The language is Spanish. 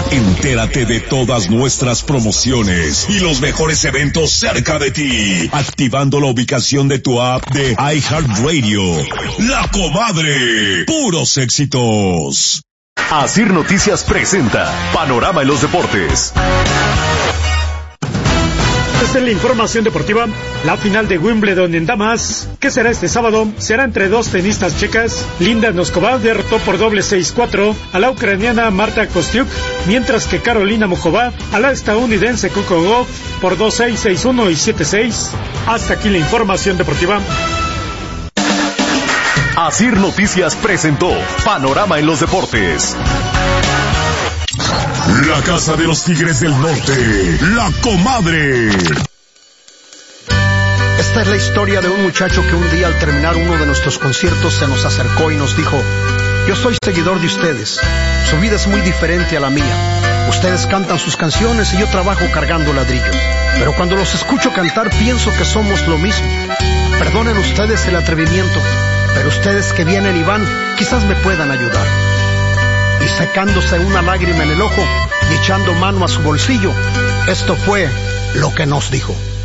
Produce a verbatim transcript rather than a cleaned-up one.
Entérate de todas nuestras promociones y los mejores eventos cerca de ti, activando la ubicación de tu app de iHeartRadio. La Comadre, puros éxitos. Asir Noticias presenta Panorama en los Deportes. Esta es la información deportiva. La final de Wimbledon en damas, que será este sábado, será entre dos tenistas checas. Linda Noskova derrotó por doble seis cuatro a la ucraniana Marta Kostyuk, mientras que Carolina Muchova a la estadounidense Coco Gauff por dos seis, seis uno y siete seis. Hasta aquí la información deportiva. Asir Noticias presentó Panorama en los Deportes. La Casa de los Tigres del Norte, La Comadre. Esta es la historia de un muchacho que un día al terminar uno de nuestros conciertos se nos acercó y nos dijo: yo soy seguidor de ustedes, su vida es muy diferente a la mía. Ustedes cantan sus canciones y yo trabajo cargando ladrillos, pero cuando los escucho cantar pienso que somos lo mismo. Perdonen ustedes el atrevimiento, pero ustedes que vienen y van quizás me puedan ayudar. Y secándose una lágrima en el ojo y echando mano a su bolsillo, esto fue lo que nos dijo.